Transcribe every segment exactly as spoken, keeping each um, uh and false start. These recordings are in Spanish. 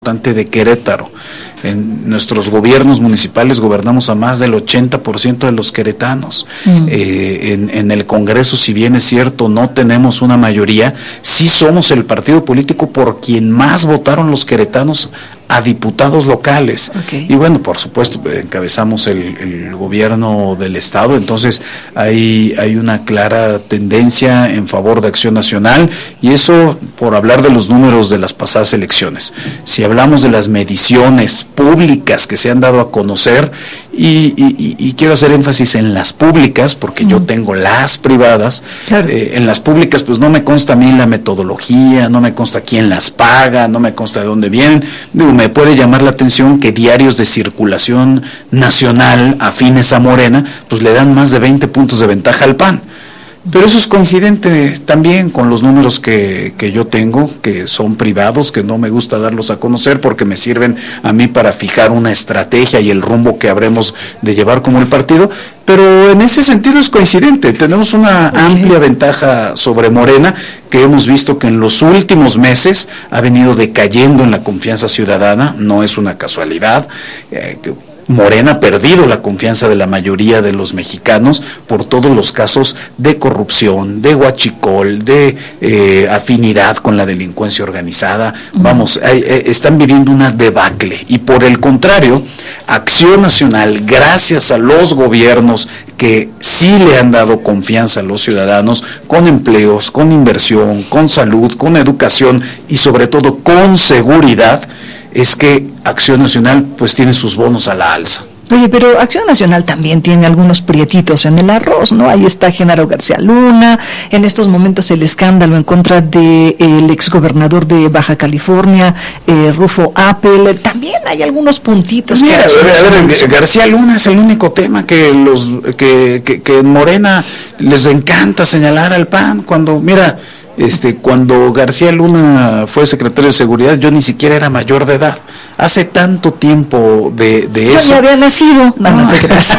de Querétaro. En nuestros gobiernos municipales gobernamos a más del ochenta por ciento de los queretanos. Mm. Eh, en, en el Congreso, si bien es cierto, no tenemos una mayoría, sí somos el partido político por quien más votaron los queretanos a diputados locales. Okay. Y bueno, por supuesto, encabezamos el, el gobierno del estado, entonces hay, hay una clara tendencia en favor de Acción Nacional, y eso por hablar de los números de las pasadas elecciones. Si hablamos de las mediciones públicas que se han dado a conocer, y, y, y quiero hacer énfasis en las públicas, porque mm. yo tengo las privadas, claro. eh, en las públicas pues no me consta a mí la metodología, no me consta quién las paga, no me consta de dónde vienen. Digo, me puede llamar la atención que diarios de circulación nacional afines a Morena, pues le dan más de veinte puntos de ventaja al P A N. Pero eso es coincidente también con los números que, que yo tengo, que son privados, que no me gusta darlos a conocer porque me sirven a mí para fijar una estrategia y el rumbo que habremos de llevar como el partido, pero en ese sentido es coincidente. Tenemos una okay. amplia ventaja sobre Morena, que hemos visto que en los últimos meses ha venido decayendo en la confianza ciudadana, no es una casualidad. eh, que Morena ha perdido la confianza de la mayoría de los mexicanos por todos los casos de corrupción, de huachicol, de eh, afinidad con la delincuencia organizada. Uh-huh. Vamos, eh, eh, están viviendo una debacle, y por el contrario, Acción Nacional, gracias a los gobiernos que sí le han dado confianza a los ciudadanos, con empleos, con inversión, con salud, con educación y sobre todo con seguridad, es que Acción Nacional pues tiene sus bonos a la alza. Oye, pero Acción Nacional también tiene algunos prietitos en el arroz, ¿no? Ahí está Genaro García Luna, en estos momentos el escándalo en contra del de exgobernador de Baja California, eh, Rufo Appel. También hay algunos puntitos. Mira, que a ver, a ver, García Luna es el único tema que los que, que, que en Morena les encanta señalar al P A N, cuando, mira, Este, cuando García Luna fue secretario de Seguridad, yo ni siquiera era mayor de edad. Hace tanto tiempo de, de eso. Yo ya había nacido. No, no,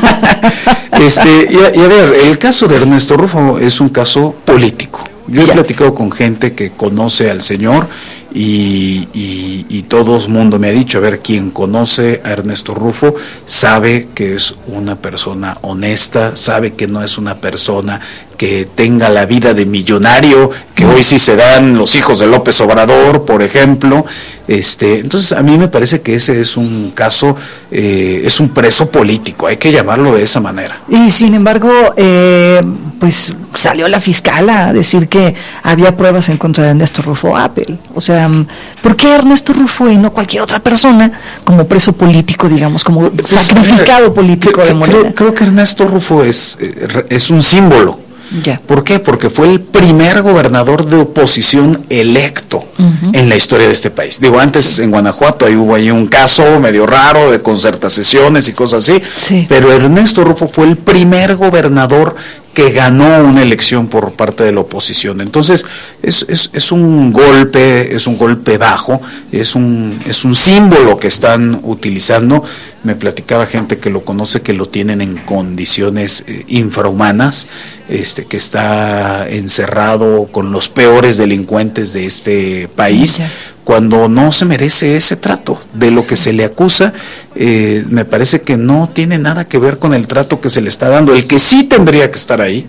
este, y, a, y a ver, el caso de Ernesto Rufo es un caso político. Yo he ya. platicado con gente que conoce al señor y, y, y todo el mundo me ha dicho, a ver, quien conoce a Ernesto Rufo sabe que es una persona honesta, sabe que no es una persona que tenga la vida de millonario, que hoy sí se dan los hijos de López Obrador, por ejemplo. Este, entonces a mí me parece que ese es un caso, eh, es un preso político, hay que llamarlo de esa manera. Y sin embargo, eh, pues salió la fiscal a decir que había pruebas en contra de Ernesto Rufo Appel. O sea, ¿por qué Ernesto Rufo y no cualquier otra persona como preso político, digamos, como pues, sacrificado político que, de Morena? Creo, creo que Ernesto Rufo es, es un símbolo. Ya. ¿Por qué? Porque fue el primer gobernador de oposición electo uh-huh. en la historia de este país. Digo, antes sí. en Guanajuato ahí hubo ahí un caso medio raro de concertaciones y cosas así, sí. pero Ernesto Rufo fue el primer gobernador que ganó una elección por parte de la oposición. Entonces es, es, es un golpe, es un golpe bajo, es un, es un símbolo que están utilizando. Me platicaba gente que lo conoce, que lo tienen en condiciones eh, infrahumanas, este, que está encerrado con los peores delincuentes de este país, okay. cuando no se merece ese trato. De lo que se le acusa, eh, me parece que no tiene nada que ver con el trato que se le está dando. El que sí tendría que estar ahí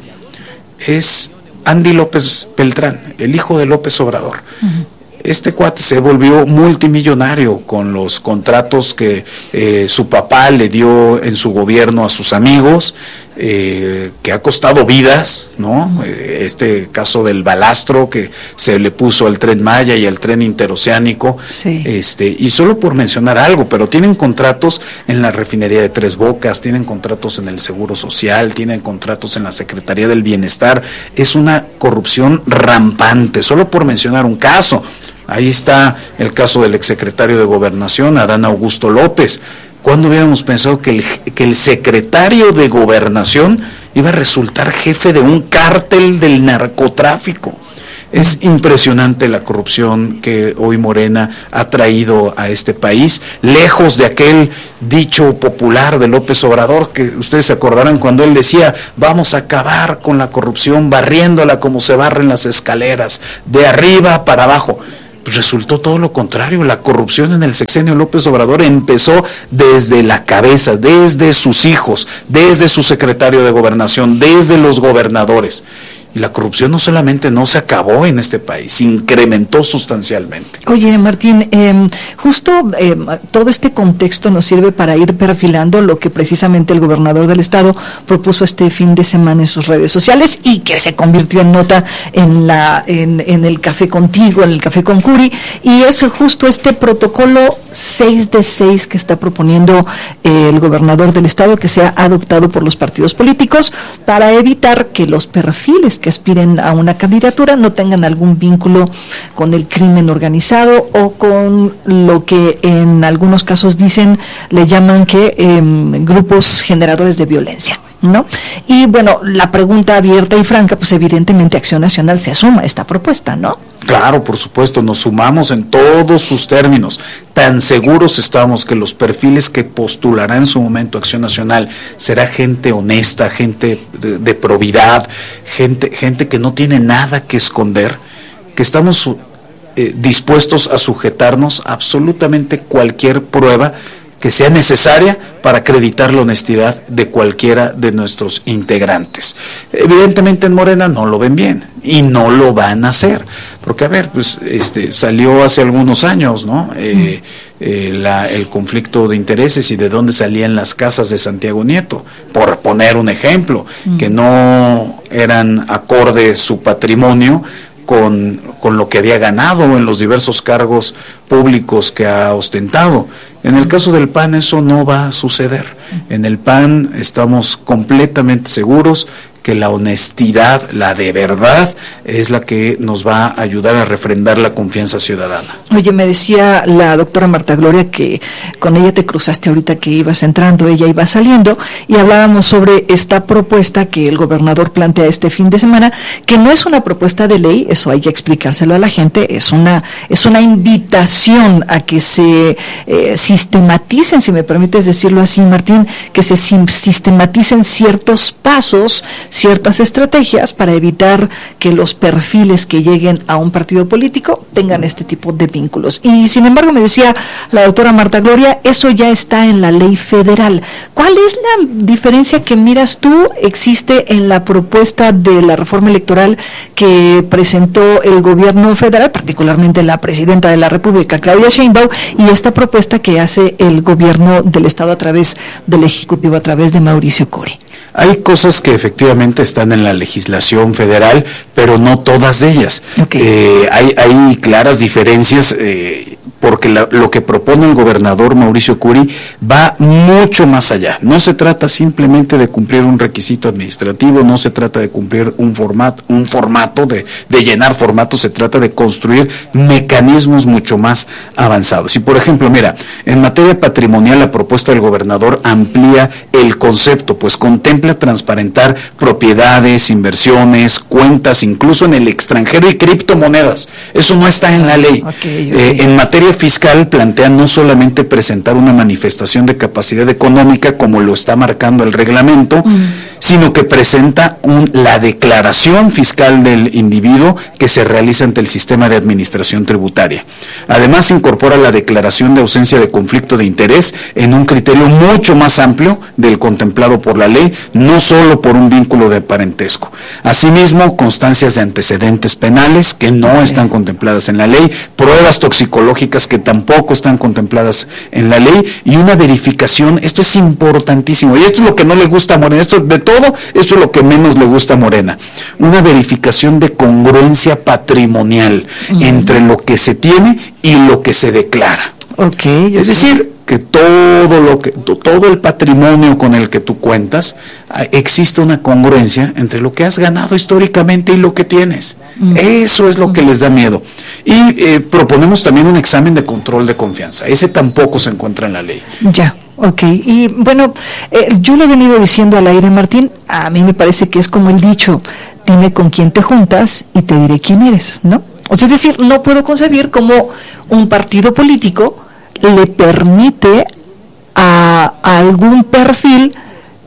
es Andy López Beltrán, el hijo de López Obrador. Uh-huh. Este cuate se volvió multimillonario con los contratos que eh, su papá le dio en su gobierno a sus amigos, eh, que ha costado vidas, ¿no? Uh-huh. Eh, este caso del balastro que se le puso al Tren Maya y al Tren Interoceánico, sí. este, y solo por mencionar algo, pero tienen contratos en la refinería de Tres Bocas, tienen contratos en el Seguro Social, tienen contratos en la Secretaría del Bienestar. Es una corrupción rampante, solo por mencionar un caso. Ahí está el caso del exsecretario de Gobernación, Adán Augusto López. ¿Cuándo hubiéramos pensado que el, que el secretario de Gobernación iba a resultar jefe de un cártel del narcotráfico? Es impresionante la corrupción que hoy Morena ha traído a este país, lejos de aquel dicho popular de López Obrador, que ustedes se acordarán cuando él decía, vamos a acabar con la corrupción barriéndola como se barren las escaleras, de arriba para abajo. Pues resultó todo lo contrario. La corrupción en el sexenio López Obrador empezó desde la cabeza, desde sus hijos, desde su secretario de Gobernación, desde los gobernadores. Y la corrupción no solamente no se acabó en este país, se incrementó sustancialmente. Oye, Martín, eh, justo eh, todo este contexto nos sirve para ir perfilando lo que precisamente el gobernador del estado propuso este fin de semana en sus redes sociales y que se convirtió en nota en la en, en el Café Contigo, en el Café con Curi, y es justo este protocolo seis de seis que está proponiendo eh, el gobernador del estado, que sea adoptado por los partidos políticos para evitar que los perfiles que aspiren a una candidatura no tengan algún vínculo con el crimen organizado o con lo que en algunos casos dicen, le llaman que eh, grupos generadores de violencia, ¿no? Y bueno, la pregunta abierta y franca, pues evidentemente Acción Nacional se suma a esta propuesta, ¿no? Claro, por supuesto, nos sumamos en todos sus términos. Tan seguros estamos que los perfiles que postulará en su momento Acción Nacional será gente honesta, gente de, de probidad, gente, gente que no tiene nada que esconder, que estamos eh, dispuestos a sujetarnos a absolutamente cualquier prueba que sea necesaria para acreditar la honestidad de cualquiera de nuestros integrantes. Evidentemente en Morena no lo ven bien y no lo van a hacer, porque a ver, pues este salió hace algunos años, ¿no? Eh, eh, la, el conflicto de intereses y de dónde salían las casas de Santiago Nieto, por poner un ejemplo, mm. que no eran acorde su patrimonio con, con lo que había ganado en los diversos cargos públicos que ha ostentado. En el caso del P A N eso no va a suceder. En el P A N estamos completamente seguros que la honestidad, la de verdad, es la que nos va a ayudar a refrendar la confianza ciudadana. Oye, me decía la doctora Marta Gloria que con ella te cruzaste ahorita que ibas entrando, ella iba saliendo, y hablábamos sobre esta propuesta que el gobernador plantea este fin de semana, que no es una propuesta de ley, eso hay que explicárselo a la gente, es una es una invitación a que se eh, sistematicen, si me permites decirlo así, Martín, que se sistematicen ciertos pasos, ciertas estrategias para evitar que los perfiles que lleguen a un partido político tengan este tipo de vínculos. Y sin embargo, me decía la doctora Marta Gloria, eso ya está en la ley federal. ¿Cuál es la diferencia que miras tú existe en la propuesta de la reforma electoral que presentó el gobierno federal, particularmente la presidenta de la República, Claudia Sheinbaum, y esta propuesta que hace el gobierno del estado a través del Ejecutivo, a través de Mauricio Curi? Hay cosas que efectivamente están en la legislación federal, pero no todas ellas. Okay. Eh, hay, hay claras diferencias, eh, porque la, lo que propone el gobernador Mauricio Curi va mucho más allá. No se trata simplemente de cumplir un requisito administrativo, no se trata de cumplir un formato, un formato de, de llenar formatos, se trata de construir mecanismos mucho más avanzados. Y por ejemplo, mira, en materia patrimonial la propuesta del gobernador amplía el concepto, pues contempla transparentar propiedades, inversiones, cuentas, incluso en el extranjero y criptomonedas. Eso no está en la ley. Okay, okay. Eh, en materia fiscal plantea no solamente presentar una manifestación de capacidad económica como lo está marcando el reglamento, mm. sino que presenta un, la declaración fiscal del individuo que se realiza ante el sistema de administración tributaria. Además, incorpora la declaración de ausencia de conflicto de interés en un criterio mucho más amplio del contemplado por la ley, no solo por un vínculo de parentesco. Asimismo, constancias de antecedentes penales que no okay. están contempladas en la ley, pruebas toxicológicas que tampoco están contempladas en la ley, y una verificación. Esto es importantísimo, y esto es lo que no le gusta a Morena, esto de todo, esto es lo que menos le gusta a Morena, una verificación de congruencia patrimonial uh-huh. entre lo que se tiene y lo que se declara. Okay, es decir, que todo lo que todo el patrimonio con el que tú cuentas, existe una congruencia entre lo que has ganado históricamente y lo que tienes. Mm. Eso es lo que les da miedo. Y eh, proponemos también un examen de control de confianza. Ese tampoco se encuentra en la ley. Ya. Ok, y bueno, eh, yo le he venido diciendo al aire, Martín, a mí me parece que es como el dicho, dime con quién te juntas y te diré quién eres, ¿no? O sea, es decir, no puedo concebir cómo un partido político le permite a, a algún perfil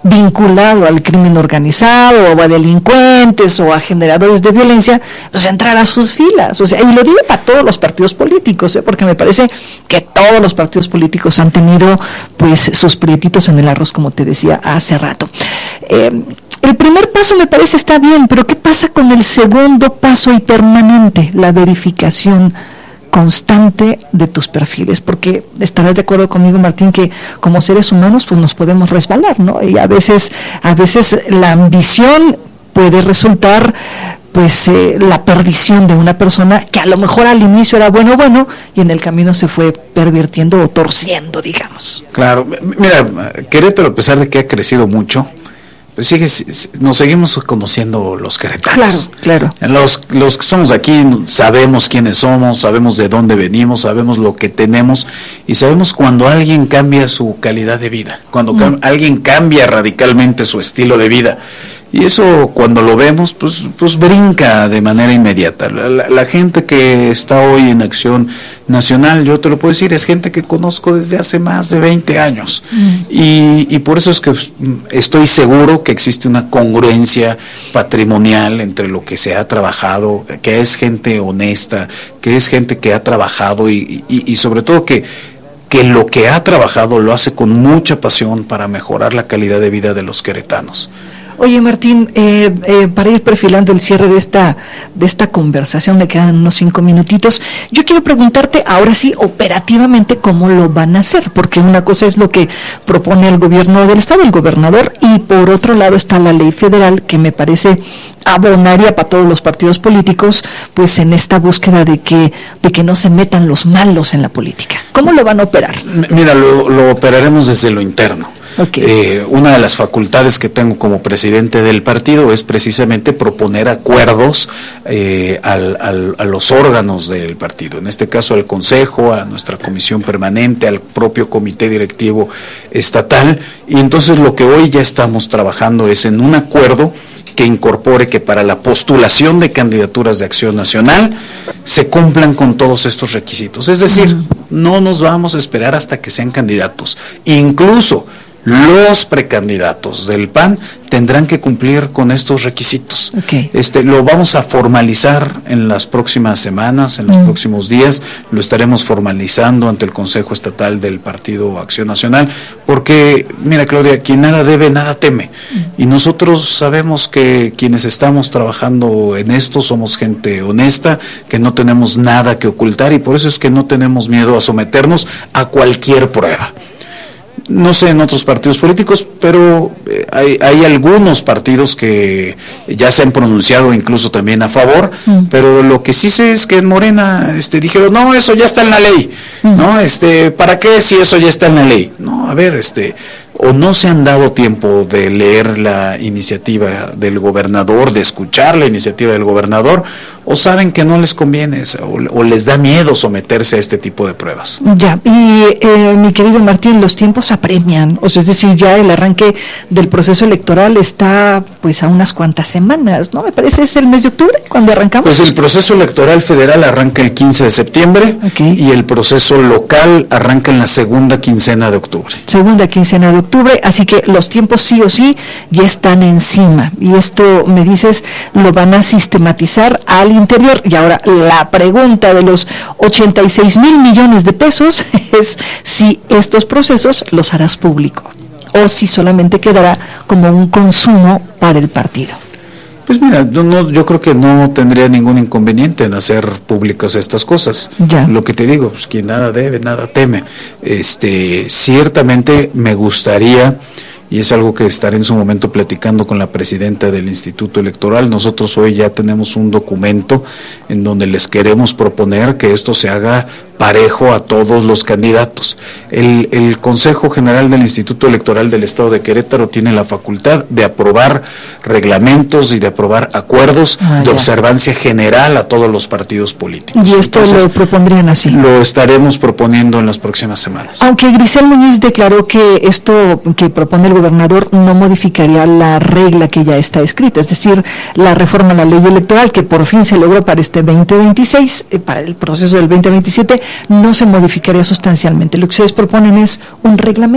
vinculado al crimen organizado o a delincuentes o a generadores de violencia, pues entrar a sus filas. O sea, y lo digo para todos los partidos políticos, ¿eh? Porque me parece que todos los partidos políticos han tenido pues sus prietitos en el arroz, como te decía hace rato. Eh, el primer paso me parece está bien, pero ¿qué pasa con el segundo paso y permanente? La verificación constante de tus perfiles, porque estarás de acuerdo conmigo, Martín, que como seres humanos pues nos podemos resbalar, ¿no? Y a veces, a veces la ambición puede resultar pues eh, la perdición de una persona que a lo mejor al inicio era bueno, bueno, y en el camino se fue pervirtiendo o torciendo, digamos. Claro, mira, Querétaro, a pesar de que ha crecido mucho, pues sigue, nos seguimos conociendo los queretanos. Claro, claro. Los, los que somos aquí sabemos quiénes somos, sabemos de dónde venimos, sabemos lo que tenemos y sabemos cuando alguien cambia su calidad de vida, cuando mm. cam- alguien cambia radicalmente su estilo de vida. Y eso cuando lo vemos, pues, pues brinca de manera inmediata. La, la, la gente que está hoy en Acción Nacional, yo te lo puedo decir, es gente que conozco desde hace más de veinte años. Mm. Y, y por eso es que estoy seguro que existe una congruencia patrimonial entre lo que se ha trabajado, que es gente honesta, que es gente que ha trabajado y, y, y sobre todo que, que lo que ha trabajado lo hace con mucha pasión para mejorar la calidad de vida de los queretanos. Oye, Martín, eh, eh, para ir perfilando el cierre de esta de esta conversación, me quedan unos cinco minutitos, yo quiero preguntarte ahora sí operativamente cómo lo van a hacer, porque una cosa es lo que propone el gobierno del estado, el gobernador, y por otro lado está la ley federal que me parece abonaria para todos los partidos políticos, pues en esta búsqueda de que de que no se metan los malos en la política. ¿Cómo lo van a operar? Mira, lo, lo operaremos desde lo interno. Okay. Eh, una de las facultades que tengo como presidente del partido es precisamente proponer acuerdos eh, al, al, a los órganos del partido, en este caso al Consejo, a nuestra comisión permanente, al propio comité directivo estatal, y entonces lo que hoy ya estamos trabajando es en un acuerdo que incorpore que para la postulación de candidaturas de Acción Nacional se cumplan con todos estos requisitos, es decir, uh-huh. no nos vamos a esperar hasta que sean candidatos, incluso los precandidatos del P A N tendrán que cumplir con estos requisitos. Okay. Este, lo vamos a formalizar en las próximas semanas, en los mm. próximos días, lo estaremos formalizando ante el Consejo Estatal del Partido Acción Nacional, porque, mira, Claudia, quien nada debe, nada teme. Mm. Y nosotros sabemos que quienes estamos trabajando en esto somos gente honesta, que no tenemos nada que ocultar, y por eso es que no tenemos miedo a someternos a cualquier prueba. No sé en otros partidos políticos, pero hay, hay algunos partidos que ya se han pronunciado incluso también a favor, mm. pero lo que sí sé es que en Morena este, dijeron, no, eso ya está en la ley, mm. ¿no? Este, ¿para qué si eso ya está en la ley? No, a ver, este, o no se han dado tiempo de leer la iniciativa del gobernador, de escuchar la iniciativa del gobernador, o saben que no les conviene, o, o les da miedo someterse a este tipo de pruebas. Ya, y eh, mi querido Martín, los tiempos apremian, o sea, es decir, ya el arranque del proceso electoral está pues a unas cuantas semanas, ¿no? Me parece es el mes de octubre cuando arrancamos. Pues el proceso electoral federal arranca el quince de septiembre, okay. y el proceso local arranca en la segunda quincena de octubre. Segunda quincena de octubre, así que los tiempos sí o sí ya están encima, y esto me dices, lo van a sistematizar al interior. Y ahora la pregunta de los ochenta y seis mil millones de pesos es si estos procesos los harás público o si solamente quedará como un consumo para el partido. Pues mira, yo, no, yo creo que no tendría ningún inconveniente en hacer públicas estas cosas. Ya. Lo que te digo, pues quien nada debe, nada teme. Este, ciertamente me gustaría, y es algo que estaré en su momento platicando con la presidenta del Instituto Electoral. Nosotros hoy ya tenemos un documento en donde les queremos proponer que esto se haga parejo a todos los candidatos. El, el Consejo General del Instituto Electoral del Estado de Querétaro tiene la facultad de aprobar reglamentos y de aprobar acuerdos ah, de ya. observancia general a todos los partidos políticos. Y esto Entonces, lo propondrían así. Lo estaremos proponiendo en las próximas semanas. Aunque Grisel Muñiz declaró que esto que propone el gobernador no modificaría la regla que ya está escrita, es decir, la reforma a la ley electoral que por fin se logró para este veinte veintiséis, eh, para el proceso del veinte veintisiete, no se modificaría sustancialmente. Lo que ustedes proponen es un reglamento.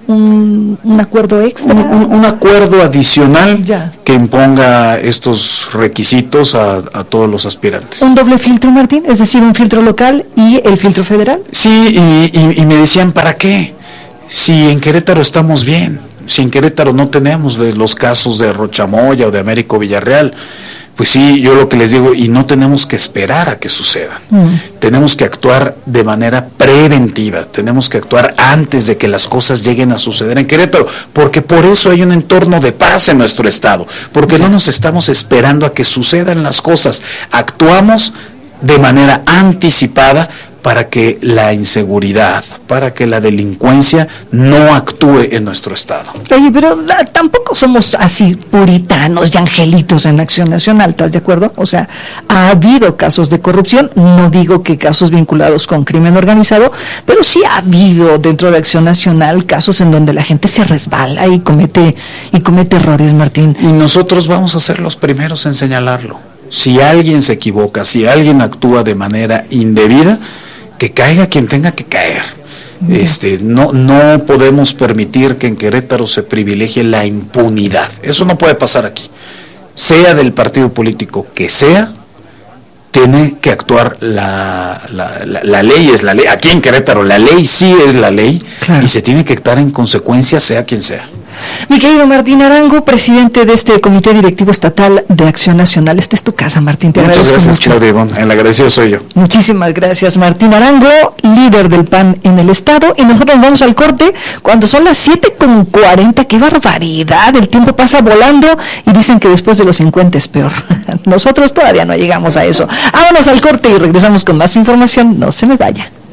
un, un acuerdo extra. Un, un, un acuerdo adicional ya. que imponga estos requisitos a, a todos los aspirantes. ¿Un doble filtro, Martín? Es decir, un filtro local y el filtro federal. Sí, y, y, y me decían, ¿para qué? Si en Querétaro estamos bien, si en Querétaro no tenemos de los casos de Rochamoya o de Américo Villarreal. Pues sí, yo lo que les digo, y no tenemos que esperar a que sucedan. Mm. Tenemos que actuar de manera preventiva, tenemos que actuar antes de que las cosas lleguen a suceder en Querétaro, porque por eso hay un entorno de paz en nuestro estado, porque no nos estamos esperando a que sucedan las cosas, actuamos de manera anticipada para que la inseguridad, para que la delincuencia no actúe en nuestro estado. Oye, pero la, tampoco somos así puritanos y angelitos en Acción Nacional, ¿estás de acuerdo? O sea, ha habido casos de corrupción, no digo que casos vinculados con crimen organizado, pero sí ha habido dentro de Acción Nacional casos en donde la gente se resbala y comete, y comete errores, Martín. Y nosotros vamos a ser los primeros en señalarlo. Si alguien se equivoca, si alguien actúa de manera indebida, que caiga quien tenga que caer. Yeah. Este, no, no podemos permitir que en Querétaro se privilegie la impunidad. Eso no puede pasar aquí. Sea del partido político que sea, tiene que actuar la, la, la, la ley es la ley. Aquí en Querétaro la ley sí es la ley, claro. Y se tiene que actuar en consecuencia, sea quien sea. Mi querido Martín Arango, presidente de este Comité Directivo Estatal de Acción Nacional. Esta es tu casa, Martín. Te Muchas agradezco gracias, mucho. Claudia Ivonne. El agradecido soy yo. Muchísimas gracias, Martín Arango, líder del P A N en el Estado. Y nosotros vamos al corte cuando son las siete con cuarenta. ¡Qué barbaridad! El tiempo pasa volando y dicen que después de los cincuenta es peor. Nosotros todavía no llegamos a eso. Vámonos al corte y regresamos con más información. No se me vaya.